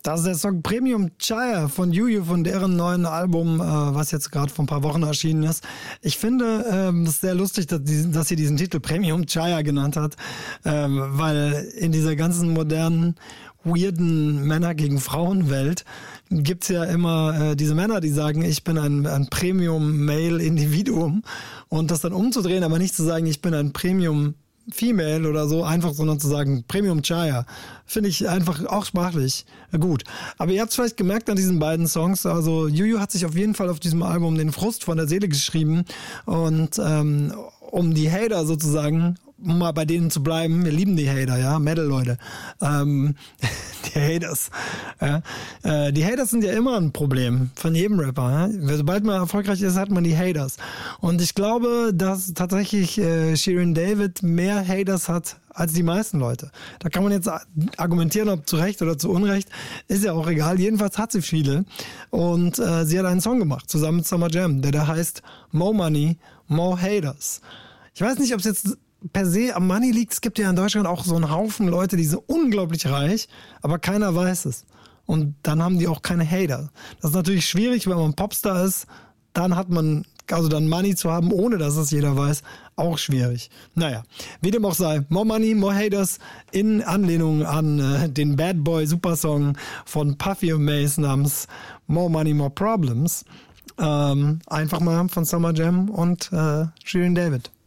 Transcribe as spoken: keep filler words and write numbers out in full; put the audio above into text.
Das ist der Song Premium Chaya von Juju, von deren neuen Album, äh, was jetzt gerade vor ein paar Wochen erschienen ist. Ich finde ähm, es sehr lustig, dass, die, dass sie diesen Titel Premium Chaya genannt hat, ähm, weil in dieser ganzen modernen, weirden Männer gegen Frauen-Welt gibt's ja immer äh, diese Männer, die sagen, ich bin ein, ein Premium-Male-Individuum, und das dann umzudrehen, aber nicht zu sagen, ich bin ein Premium Female oder so, einfach, sondern zu sagen Premium Chaya, finde ich einfach auch sprachlich gut. Aber ihr habt es vielleicht gemerkt an diesen beiden Songs, also Juju hat sich auf jeden Fall auf diesem Album den Frust von der Seele geschrieben, und ähm, um die Hater sozusagen, um mal bei denen zu bleiben, wir lieben die Hater, ja, Metal-Leute, ähm, die Haters, ja, äh, die Haters sind ja immer ein Problem von jedem Rapper, ja? Sobald man erfolgreich ist, hat man die Haters, und ich glaube, dass tatsächlich äh, Shirin David mehr Haters hat als die meisten Leute. Da kann man jetzt argumentieren, ob zu Recht oder zu Unrecht, ist ja auch egal, jedenfalls hat sie viele, und äh, sie hat einen Song gemacht, zusammen mit Summer Jam, der da heißt More Money, More Haters. Ich weiß nicht, ob es jetzt per se am Money liegt. Es gibt ja in Deutschland auch so einen Haufen Leute, die sind unglaublich reich, aber keiner weiß es. Und dann haben die auch keine Hater. Das ist natürlich schwierig, wenn man Popstar ist, dann hat man, also dann Money zu haben, ohne dass es jeder weiß, auch schwierig. Naja, wie dem auch sei, More Money, More Haters in Anlehnung an äh, den Bad Boy Supersong von Puffy und Mace namens More Money, More Problems. Ähm, einfach mal von Summer Jam und äh, Shirin David.